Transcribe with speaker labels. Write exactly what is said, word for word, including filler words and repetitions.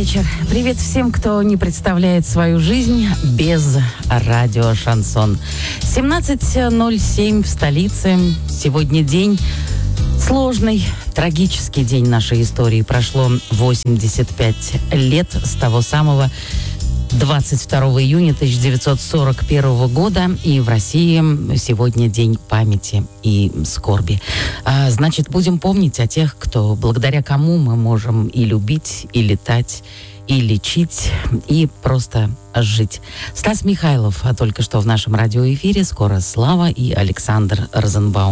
Speaker 1: вечер. Привет всем, кто не представляет свою жизнь без радио «Шансон». семнадцать ноль семь в столице. Сегодня день сложный, трагический день нашей истории. Прошло восемьдесят пять лет с того самого двадцать второго июня тысяча девятьсот сорок первого года, и в России сегодня день памяти и скорби. А, значит, будем помнить о тех, кто, благодаря кому мы можем и любить, и летать, и лечить, и просто жить. Стас Михайлов а только что в нашем радиоэфире. Скоро Слава и Александр Розенбаум.